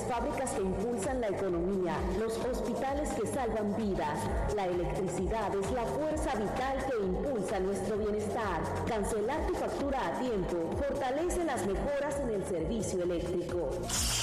fábricas que impulsan la economía, los hospitales que salvan vidas. La electricidad es la fuerza vital que impulsa nuestro bienestar. Cancelar tu factura a tiempo fortalece las mejoras en el servicio eléctrico.